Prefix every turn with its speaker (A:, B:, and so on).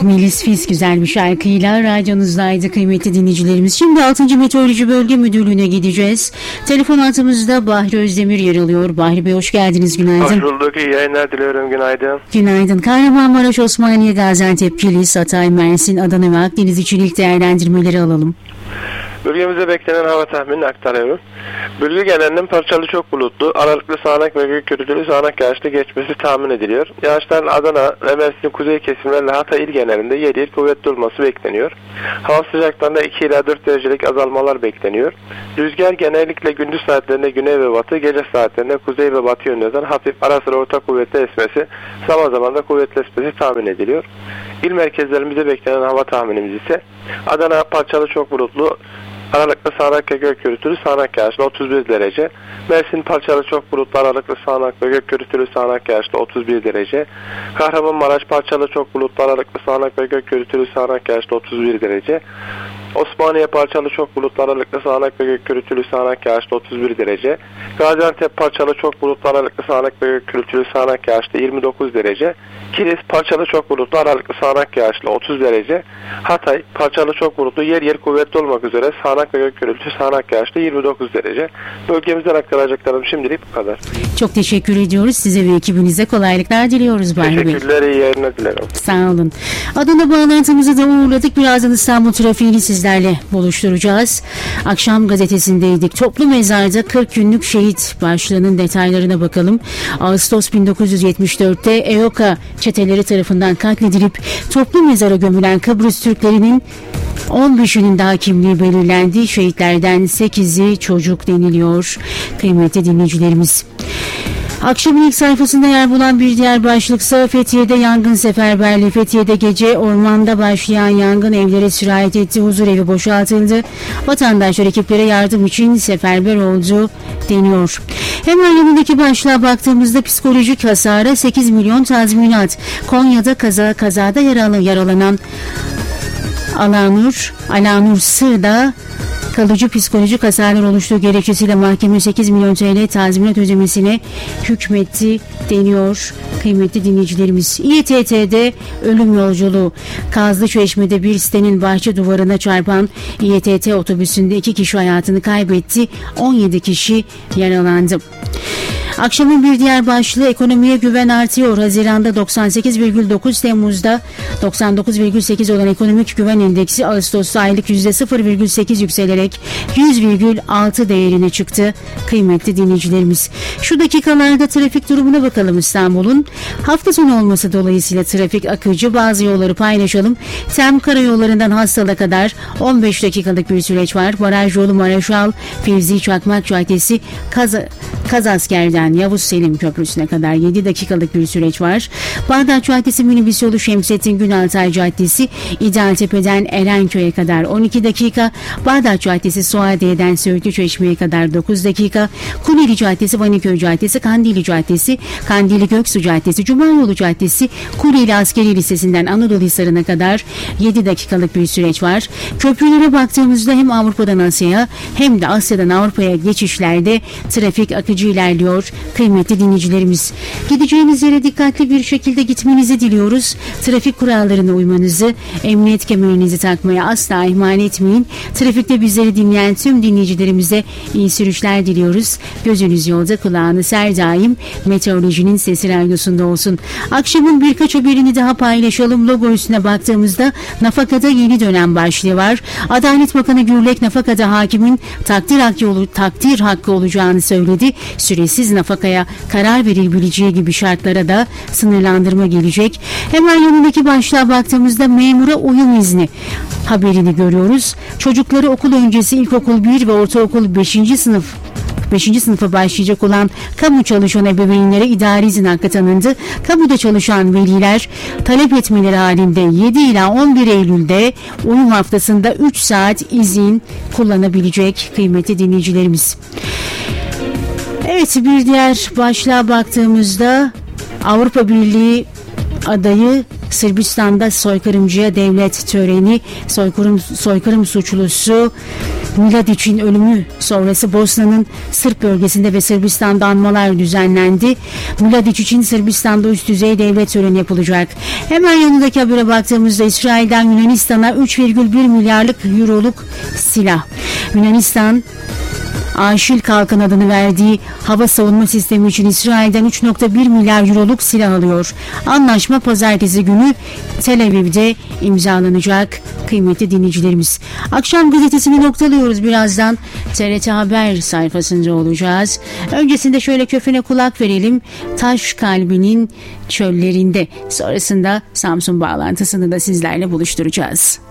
A: Melis Fis güzel bir şarkıyla radyonuzdaydı kıymetli dinleyicilerimiz. Şimdi 6. Meteoroloji Bölge Müdürlüğü'ne gideceğiz. Telefon altımızda Bahri Özdemir yer alıyor. Bahri Bey hoş geldiniz, günaydın.
B: Hoş bulduk, iyi yayınlar diliyorum, günaydın.
A: Günaydın. Kahramanmaraş, Osmaniye, Gaziantep, Kilis, Hatay, Mersin, Adana ve Akdeniz için ilk değerlendirmeleri alalım.
B: Bölgemize beklenen hava tahminini aktarıyorum. Bölge genelinin parçalı çok bulutlu, aralıklı sağanak ve gök gürültülü sağanak yağışlı geçmesi tahmin ediliyor. Yağışların Adana ve Mersin kuzey kesimlerle Hatay il genelinde yer yer kuvvetli olması bekleniyor. Hava sıcaklığında 2 ila 4 derecelik azalmalar bekleniyor. Rüzgar genellikle gündüz saatlerinde güney ve batı, gece saatlerinde kuzey ve batı yönlerden hafif ara sıra orta kuvvetli esmesi, zaman zaman da kuvvetli esmesi tahmin ediliyor. İl merkezlerimize beklenen hava tahminimiz ise Adana parçalı çok bulutlu, aralıklı sağanak ve gök gürültülü sağanak yağışlı 31 derece. Mersin parçalı çok bulutlu, aralıklı sağanak ve gök gürültülü sağanak yağışlı 31 derece. Kahramanmaraş parçalı çok bulutlu, aralıklı sağanak ve gök gürültülü sağanak yağışlı 31 derece. Osmaniye parçalı çok bulutlu, aralıklı sağanak ve gök gürültülü sağanak yağışlı 31 derece. Gaziantep parçalı çok bulutlu, aralıklı sağanak ve gök gürültülü sağanak yağışlı 29 derece. Kilis parçalı çok bulutlu, aralıklı sağanak yağışlı 30 derece. Hatay parçalı çok bulutlu, yer yer kuvvetli olmak üzere sağanak ve gök gürültülü sağanak yağışlı 29 derece. Bölgemizden aktaracaklarım şimdilik bu kadar.
A: Çok teşekkür ediyoruz. Size ve ekibinize kolaylıklar diliyoruz Bahri Bey.
B: Teşekkürler, iyi yayınlar dilerim.
A: Sağ olun. Adana bağlantımızı da uğurladık. Birazdan İstanbul trafiğini sizlerle buluşturacağız. Akşam gazetesindeydik. Toplu mezarda 40 günlük şehit başlığının detaylarına bakalım. Ağustos 1974'te EOKA çeteleri tarafından katledilip toplu mezara gömülen Kıbrıs Türklerinin 15'inin daha kimliği belirlendi. Şehitlerden 8'i çocuk deniliyor. Kıymetli dinleyicilerimiz. Akşamın ilk sayfasında yer bulan bir diğer başlıksa Fethiye'de yangın seferberliği. Fethiye'de gece ormanda başlayan yangın evlere sirayet etti. Huzurevi boşaltıldı. Vatandaşlar ekiplere yardım için seferber oldu deniyor. Hemen yanındaki başlığa baktığımızda psikolojik hasara 8 milyon tazminat. Konya'da kazada yaralanan Alanur Sır'da kalıcı psikolojik hasarlar oluştuğu gerekçesiyle mahkeme 8 milyon TL tazminat ödemesine hükmetti deniyor kıymetli dinleyicilerimiz. İETT'de ölüm yolculuğu. Kazlıçeşme'de bir sitenin bahçe duvarına çarpan İETT otobüsünde 2 kişi hayatını kaybetti. 17 kişi yaralandı. Akşamın bir diğer başlığı ekonomiye güven artıyor. Haziranda 98,9, Temmuz'da 99,8 olan ekonomik güven endeksi Ağustos'ta aylık %0,8 yükselerek 100,6 değerine çıktı. Kıymetli dinleyicilerimiz. Şu dakikalarda trafik durumuna bakalım İstanbul'un. Hafta sonu olması dolayısıyla trafik akıcı, bazı yolları paylaşalım. Tem karayollarından Hastal'a kadar 15 dakikalık bir süreç var. Baraj yolu Maraşal, Fevzi Çakmak Caddesi, Kazasker'den Yavuz Selim Köprüsü'ne kadar 7 dakikalık bir süreç var. Bağdat Caddesi minibüs yolu Şemsettin Günaltay Caddesi İdealtepe'den Erenköy'e kadar 12 dakika. Bağdat Caddesi Suadiye'den Söğütlüçeşme'ye kadar 9 dakika. Kuleli Caddesi Vaniköy Caddesi Kandili Caddesi Kandili Göksu Caddesi Cuma Yolu Caddesi Kuleli Askeri Lisesi'nden Anadolu Hisarı'na kadar 7 dakikalık bir süreç var. Köprülere baktığımızda hem Avrupa'dan Asya'ya hem de Asya'dan Avrupa'ya geçişlerde trafik akıcı ilerliyor. Kıymetli dinleyicilerimiz, gideceğiniz yere dikkatli bir şekilde gitmenizi diliyoruz. Trafik kurallarına uymanızı, emniyet kemerinizi takmaya asla ihmal etmeyin. Trafikte bizleri dinleyen tüm dinleyicilerimize iyi sürüşler diliyoruz. Gözünüz yolda, kulağınız her daim meteorolojinin sesi radyosunda olsun. Akşamın birkaç haberini daha paylaşalım. Logo üstüne baktığımızda nafakada yeni dönem başlığı var. Adalet Bakanı Gürlek nafakada hakimin takdir hakkı olacağını söyledi. Süresiz nafakaya karar verebileceği gibi şartlara da sınırlandırma gelecek. Hemen yanındaki başlığa baktığımızda memura uyum izni haberini görüyoruz. Çocukları okul öncesi ilkokul 1 ve ortaokul 5. sınıfa başlayacak olan kamu çalışan ebeveynlere idari izin hakkı tanındı. Kamuda çalışan veliler talep etmeleri halinde 7 ila 11 Eylül'de uyum haftasında 3 saat izin kullanabilecek kıymetli dinleyicilerimiz. Evet, bir diğer başlığa baktığımızda Avrupa Birliği adayı Sırbistan'da soykırımcıya devlet töreni, soykırım suçlusu Mladić'in ölümü sonrası Bosna'nın Sırp bölgesinde ve Sırbistan'da anmalar düzenlendi. Mladić için Sırbistan'da üst düzey devlet töreni yapılacak. Hemen yanındaki habere baktığımızda İsrail'den Yunanistan'a 3,1 milyarlık euroluk silah. Yunanistan Aşil Kalkan adını verdiği hava savunma sistemi için İsrail'den 3,1 milyar euroluk silah alıyor. Anlaşma pazartesi günü Tel Aviv'de imzalanacak kıymetli dinleyicilerimiz. Akşam gazetesini noktalıyoruz. Birazdan TRT Haber sayfasında olacağız. Öncesinde şöyle köfene kulak verelim. Taş Kalbinin Çöllerinde. Sonrasında Samsun bağlantısını da sizlerle buluşturacağız.